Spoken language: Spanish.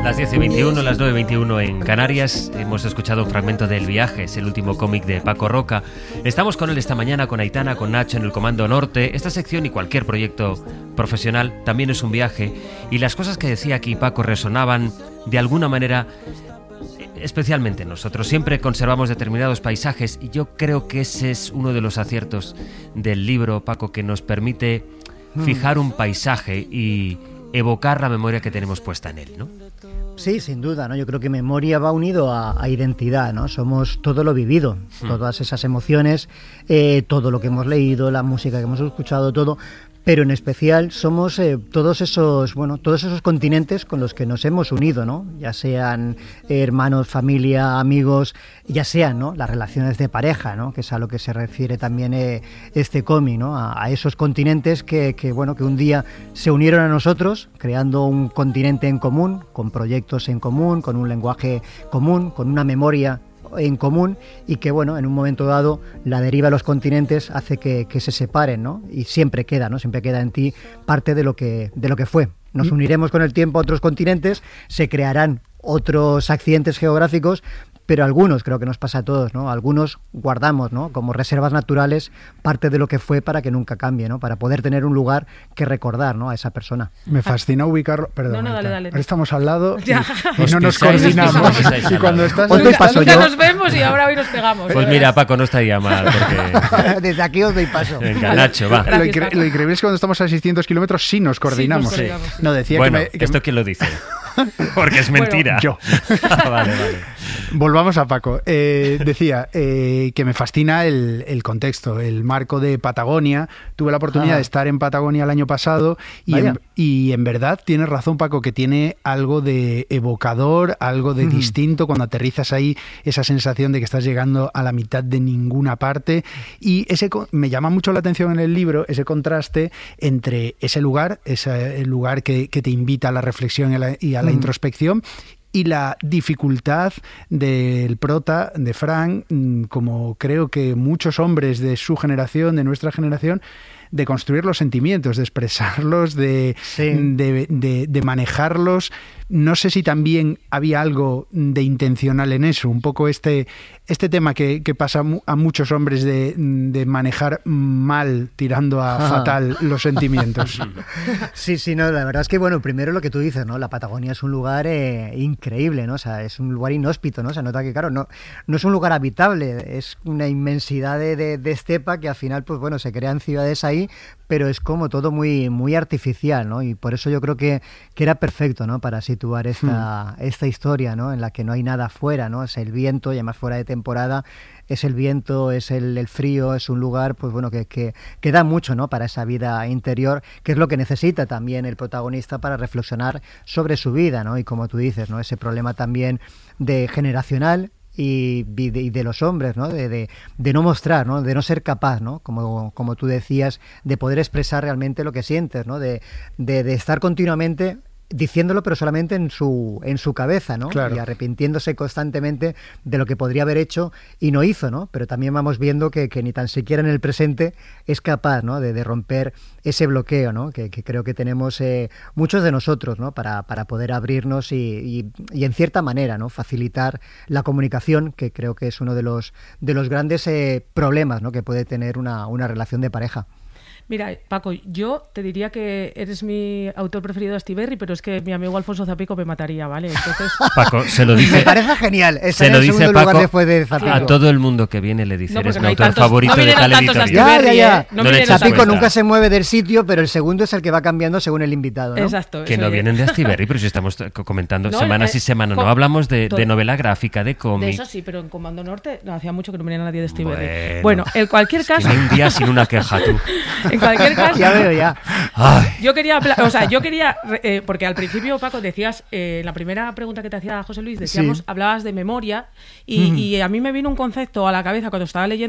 Las 10:21, las 9:21 en Canarias. Hemos escuchado un fragmento de El viaje, es el último cómic de Paco Roca. Estamos con él esta mañana, con Aitana, con Nacho en el Comando Norte. Esta sección y cualquier proyecto profesional también es un viaje. Y las cosas que decía aquí Paco resonaban de alguna manera, especialmente nosotros. Siempre conservamos determinados paisajes y yo creo que ese es uno de los aciertos del libro, Paco, que nos permite fijar un paisaje y evocar la memoria que tenemos puesta en él, ¿no? Sí, sin duda, ¿no? Yo creo que memoria va unido a identidad, ¿no? Somos todo lo vivido, todas esas emociones, todo lo que hemos leído, la música que hemos escuchado, todo. Pero en especial somos todos esos continentes con los que nos hemos unido, ¿no? Ya sean hermanos, familia, amigos, ya sean, ¿no?, las relaciones de pareja, ¿no?, que es a lo que se refiere también este cómic, ¿no? A esos continentes que un día se unieron a nosotros, creando un continente en común, con proyectos en común, con un lenguaje común, con una memoria en común, y que en un momento dado la deriva de los continentes hace que se separen, ¿no? Y siempre queda en ti parte de lo que fue. Nos uniremos con el tiempo a otros continentes, se crearán otros accidentes geográficos, pero algunos, creo que nos pasa a todos, ¿no? Algunos guardamos, ¿no?, como reservas naturales parte de lo que fue para que nunca cambie, ¿no? Para poder tener un lugar que recordar, ¿no?, a esa persona. Me fascina ubicarlo. Perdón, no, dale. Estamos al lado y no nos coordinamos. Y cuando estás os doy paso nunca yo. Nos vemos y ahora hoy nos pegamos. Pues mira, Paco, no estaría mal. Porque... Desde aquí os doy paso. Venga, Nacho, va. Gracias, lo increíble es que cuando estamos a 600 kilómetros sí nos coordinamos. Sí, nos coordinamos. No, decía bueno, que ¿esto quién lo dice? Porque es mentira. Yo. Vale. Volvamos a Paco. Decía que me fascina el contexto, el marco de Patagonia. Tuve la oportunidad de estar en Patagonia el año pasado y en verdad tienes razón, Paco, que tiene algo de evocador, algo de distinto cuando aterrizas ahí, esa sensación de que estás llegando a la mitad de ninguna parte. Y me llama mucho la atención en el libro ese contraste entre ese lugar que te invita a la reflexión y a la introspección, y la dificultad del prota, de Frank, como creo que muchos hombres de su generación, de nuestra generación, de construir los sentimientos, de expresarlos, de manejarlos. No sé si también había algo de intencional en eso, un poco este tema que pasa a muchos hombres de manejar mal, tirando a fatal, los sentimientos. Sí, no, la verdad es que, primero lo que tú dices, ¿no? La Patagonia es un lugar increíble, ¿no? O sea, es un lugar inhóspito, ¿no? Se nota que, claro, no es un lugar habitable, es una inmensidad de estepa que al final, se crean ciudades ahí, pero es como todo muy, muy artificial, ¿no? Y por eso yo creo que era perfecto, ¿no?, para situar esta historia, ¿no?, en la que no hay nada afuera, ¿no? Es el viento, y además fuera de temporada, es el viento, es el frío, es un lugar que da mucho, ¿no?, para esa vida interior, que es lo que necesita también el protagonista para reflexionar sobre su vida, ¿no? Y como tú dices, ¿no?, ese problema también generacional y de los hombres, ¿no?, de no mostrar, ¿no?, de no ser capaz, ¿no?, como tú decías, de poder expresar realmente lo que sientes, ¿no?, de estar continuamente diciéndolo, pero solamente en su cabeza, ¿no? Claro. Y arrepintiéndose constantemente de lo que podría haber hecho y no hizo, ¿no? Pero también vamos viendo que ni tan siquiera en el presente es capaz, ¿no?, de romper ese bloqueo, ¿no?, que creo que tenemos muchos de nosotros, ¿no?, para poder abrirnos y en cierta manera, ¿no?, facilitar la comunicación, que creo que es uno de los grandes problemas, ¿no?, que puede tener una relación de pareja. Mira, Paco, yo te diría que eres mi autor preferido de Astiberri, pero es que mi amigo Alfonso Zapico me mataría, ¿vale? Entonces... Paco, se lo dice... Me parece genial. Se lo dice Paco después de Zapico. A todo el mundo que viene le dice, eres mi autor tantos, favorito de tal editorial. Ya. No le echas Zapico cuenta. nunca se mueve del sitio, pero el segundo es el que va cambiando según el invitado, ¿no? Exacto. Que no vienen de Astiberri, pero si estamos comentando semana sí semana. No hablamos de novela gráfica, de cómic. De eso sí, pero en Comando Norte no hacía mucho que no venía nadie de Astiberri. Bueno, en cualquier caso... No hay un día sin una queja, tú. En cualquier caso... Ya veo, ya. Ay. Yo quería, porque al principio, Paco, decías, la primera pregunta que te hacía José Luis, hablabas de memoria y a mí me vino un concepto a la cabeza cuando estaba leyendo